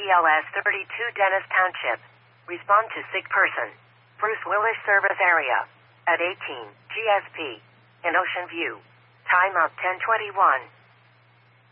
BLS 32 Dennis Township. Respond to sick person. Bruce Willis service area. At 18, GSP. In Ocean View. Time up 10:21.